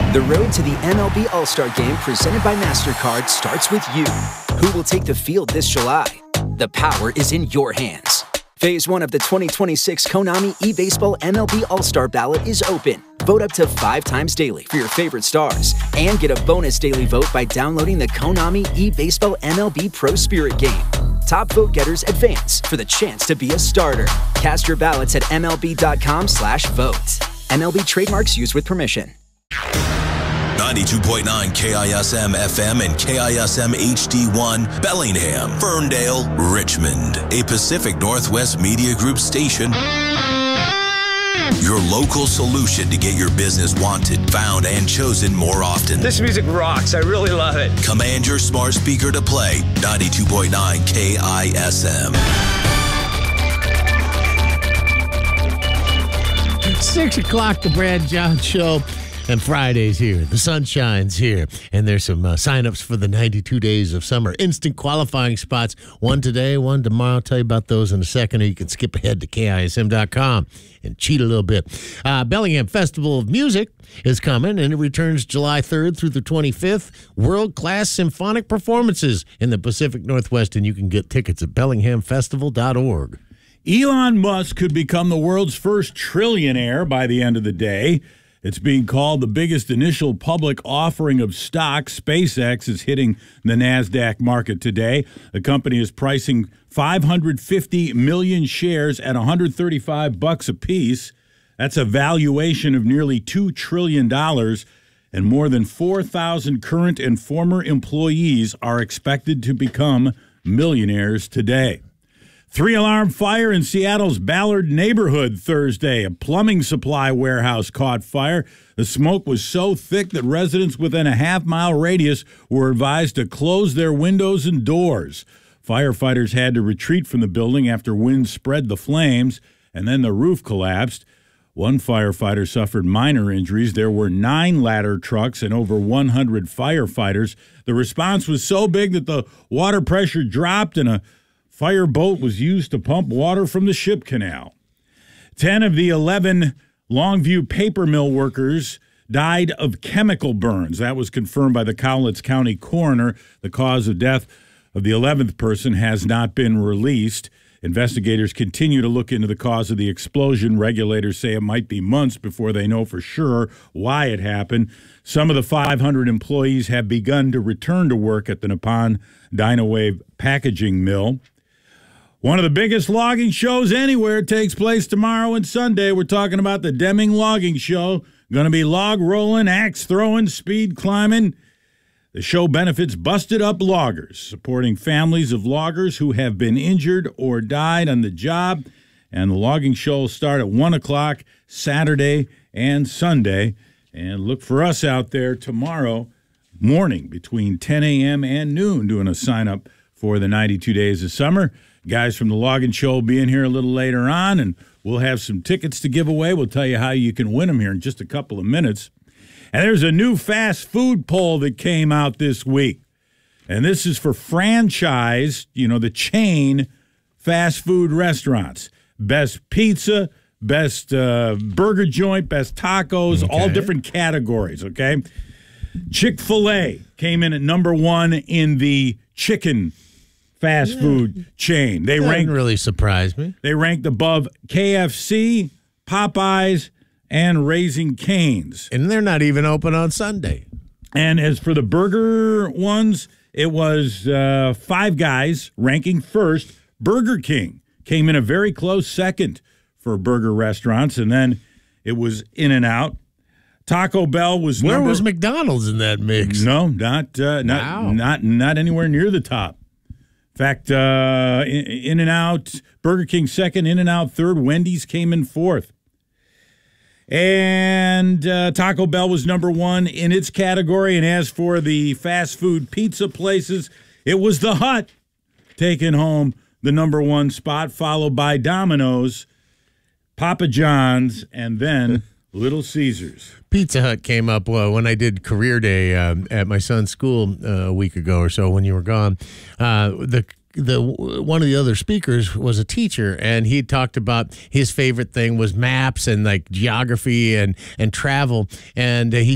The road to the MLB All-Star Game presented by MasterCard starts with you. Who will take the field this July? The power is in your hands. Phase 1 of the 2026 Konami eBaseball MLB All-Star Ballot is open. Vote up to 5 times daily for your favorite stars and get a bonus daily vote by downloading the Konami eBaseball MLB Pro Spirit game. Top vote getters advance for the chance to be a starter. Cast your ballots at MLB.com/vote. MLB trademarks used with permission. 92.9 KISM FM and KISM HD1, Bellingham, Ferndale, Richmond, a Pacific Northwest Media Group station. Your local solution to get your business wanted, found, and chosen more often. This music rocks. I really love it. Command your smart speaker to play 92.9 KISM. 6 o'clock, the Brad John Show. And Friday's here. The sunshine's here. And there's some sign-ups for the 92 days of summer. Instant qualifying spots. One today, one tomorrow. I'll tell you about those in a second. Or you can skip ahead to KISM.com and cheat a little bit. Bellingham Festival of Music is coming, and it returns July 3rd through the 25th. World-class symphonic performances in the Pacific Northwest. And you can get tickets at bellinghamfestival.org. Elon Musk could become the world's first trillionaire by the end of the day. It's being called the biggest initial public offering of stock. SpaceX is hitting the NASDAQ market today. The company is pricing 550 million shares at $135 apiece. That's a valuation of nearly $2 trillion, and more than 4,000 current and former employees are expected to become millionaires today. 3-alarm fire in Seattle's Ballard neighborhood Thursday. A plumbing supply warehouse caught fire. The smoke was so thick that residents within a half-mile radius were advised to close their windows and doors. Firefighters had to retreat from the building after winds spread the flames, and then the roof collapsed. One firefighter suffered minor injuries. There were 9 ladder trucks and over 100 firefighters. The response was so big that the water pressure dropped and a fireboat was used to pump water from the ship canal. 10 of the 11 Longview paper mill workers died of chemical burns. That was confirmed by the Cowlitz County coroner. The cause of death of the 11th person has not been released. Investigators continue to look into the cause of the explosion. Regulators say it might be months before they know for sure why it happened. Some of the 500 employees have begun to return to work at the Nippon Dynawave packaging mill. One of the biggest logging shows anywhere takes place tomorrow and Sunday. We're talking about the Deming Logging Show. Going to be log rolling, axe throwing, speed climbing. The show benefits Busted Up Loggers, supporting families of loggers who have been injured or died on the job. And the logging show will start at 1 o'clock Saturday and Sunday. And look for us out there tomorrow morning between 10 a.m. and noon doing a sign-up for the 92 days of summer. Guys from the Logging Show will be in here a little later on, and we'll have some tickets to give away. We'll tell you how you can win them here in just a couple of minutes. And there's a new fast food poll that came out this week. And this is for franchise, the chain fast food restaurants. Best pizza, best burger joint, best tacos, all different categories, okay? Chick-fil-A came in at number 1 in the chicken fast food chain. They Doesn't really surprise me. They ranked above KFC, Popeyes, and Raising Cane's. And they're not even open on Sunday. And as for the burger ones, it was Five Guys ranking first. Burger King came in a very close second for burger restaurants, and then it was In-N-Out. Taco Bell was Where was McDonald's in that mix? No, not anywhere near the top. In fact, In-N-Out, Burger King second, In-N-Out third, Wendy's came in fourth. And Taco Bell was number 1 in its category. And as for the fast food pizza places, it was The Hut taking home the number 1 spot, followed by Domino's, Papa John's, and then Little Caesars. Pizza Hut came up when I did career day at my son's school a week ago or so when you were gone. One of the other speakers was a teacher, and he talked about his favorite thing was maps and like geography and travel. And he